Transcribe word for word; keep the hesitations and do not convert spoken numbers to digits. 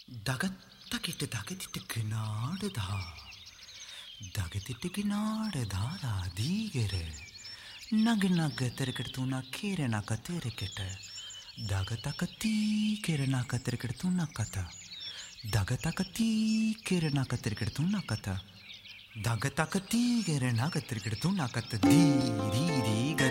දගත්තකිට දගතිට ගෙනාඩ දා දගතිට ගෙනාඩ දාලා දීගෙර නගනක් ගතරකට තුනක් කේරෙනක තෙරකට දගතක තී කෙරෙනක තෙරකට තුනක් අත දගතක තී කෙරෙනක තෙරකට තුනක් අත දගතක තී කෙරෙනක තෙරකට තුනක් අත දී දී දී